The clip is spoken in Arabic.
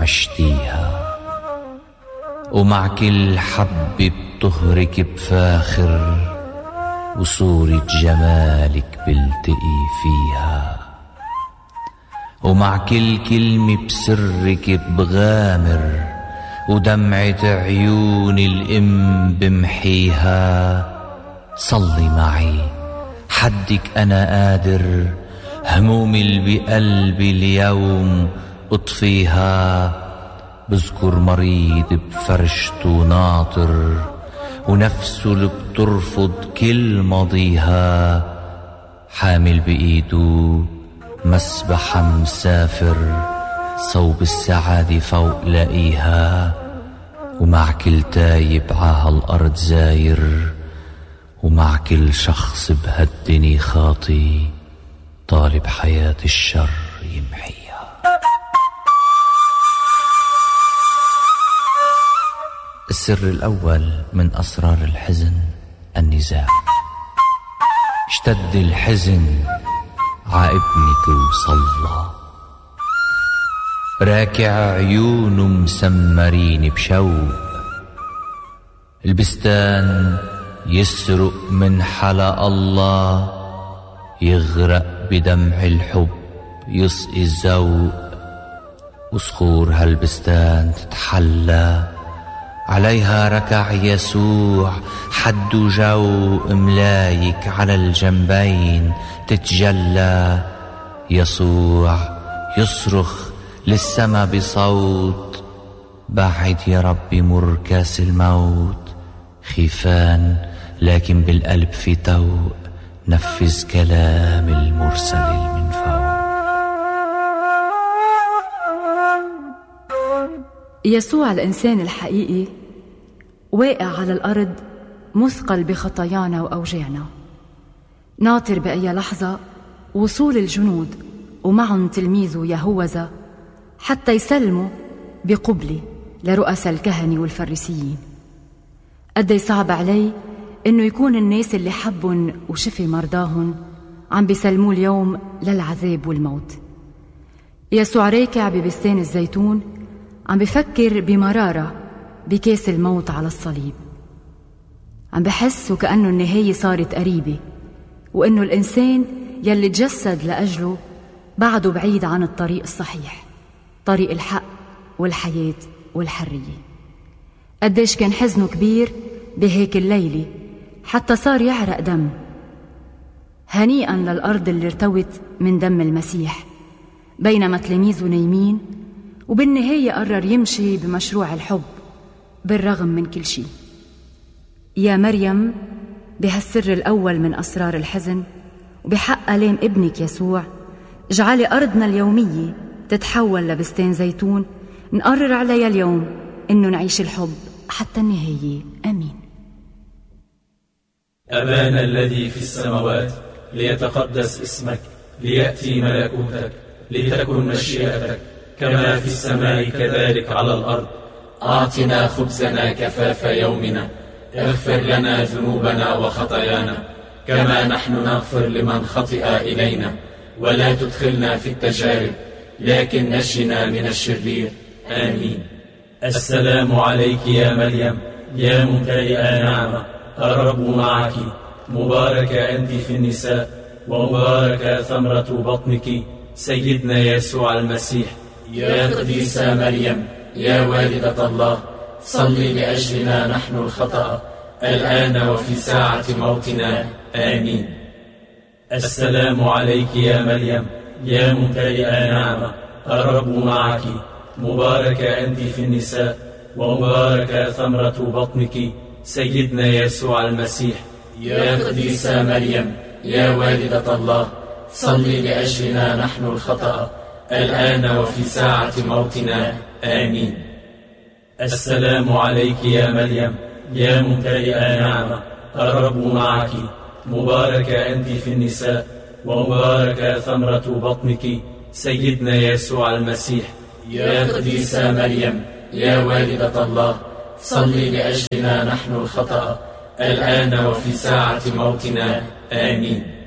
عشتيها، ومع كل حبة بطهرك بفاخر، وصورة جمالك بلتقي فيها، ومع كل كلمة بسرك بغامر، ودمعة عيون الأم بمحيها. صلي معي حدك أنا قادر، همومي اللي بقلبي اليوم اطفيها. بذكر مريض بفرشته ناطر، ونفسه اللي بترفض كل ماضيها. حامل بإيده مسبحة مسافر، صوب السعادة فوق لاقيها. ومع كل تايب عهالأرض زاير، ومع كل شخص بهالدنيا خاطي، طالب حياة الشر يمحيها. السر الأول من أسرار الحزن النزاع. اشتد الحزن عابنك وصلى، راكع عيونه مسمرين بشوق. البستان يسرق من حلا الله، يغرق بدمع الحب يسقي الذوق. وصخور هالبستان تتحلى، عليها ركع يسوع حد جو ملايك على الجنبين تتجلى. يسوع يصرخ للسما بصوت، بعد يا ربي مر كاس الموت. خيفان لكن بالقلب في توق، نفذ كلام المرسل من فوق. يسوع الإنسان الحقيقي واقع على الأرض، مثقل بخطايانا وأوجاعنا، ناطر بأي لحظة وصول الجنود ومعهم تلميذه يهوذا حتى يسلموا بقبلة لرؤساء الكهنة والفريسيين. قدي صعب علي إنه يكون الناس اللي حبهم وشفي مرضاهم عم بيسلموه اليوم للعذاب والموت. يسوع راكع ببستان الزيتون عم بفكر بمرارة بكاس الموت على الصليب، عم بحس وكأنه النهاية صارت قريبة، وإنه الإنسان يلي تجسد لأجله بعده بعيد عن الطريق الصحيح، طريق الحق والحياة والحرية. قديش كان حزنه كبير بهيك الليلة حتى صار يعرق دم. هنيئا للأرض اللي ارتوت من دم المسيح، بينما تلاميذه نايمين، وبالنهاية قرر يمشي بمشروع الحب بالرغم من كل شيء. يا مريم، بهالسر الأول من أسرار الحزن وبحق آلام ابنك يسوع، اجعلي أرضنا اليومية تتحول لبستان زيتون نقرر عليها اليوم إنه نعيش الحب حتى النهاية. آمين. أبانا الذي في السماوات، ليتقدس اسمك، ليأتي ملكوتك، لتكن مشيئتك كما في السماء كذلك على الأرض. أعطنا خبزنا كفاف يومنا، اغفر لنا ذنوبنا وخطايانا كما نحن نغفر لمن خطئ إلينا، ولا تدخلنا في التجارب لكن نجنا من الشرير. آمين. السلام عليك يا مريم، يا ممتلئة نعمة، الرب معك، مباركة أنت في النساء، ومباركة ثمرة بطنك سيدنا يسوع المسيح. يا قديسة مريم، يا والدة الله، صلي لأجلنا نحن الخطأ، الآن وفي ساعة موتنا. آمين. السلام عليك يا مريم، يا ممتلئة نعمة، الرب معك، مباركة أنت في النساء، ومباركة ثمرة بطنك سيدنا يسوع المسيح. يا قديسة مريم، يا والدة الله، صلي لأجلنا نحن الخطأ، الآن وفي ساعة موتنا. آمين. السلام عليك يا مريم، يا ممتلئة نعمة، الرب معك، مباركة أنت في النساء، ومباركة ثمرة بطنك سيدنا يسوع المسيح. يا قديسة مريم، يا والدة الله، صلي لأجلنا نحن الخطأ، الآن وفي ساعة موتنا. آمين.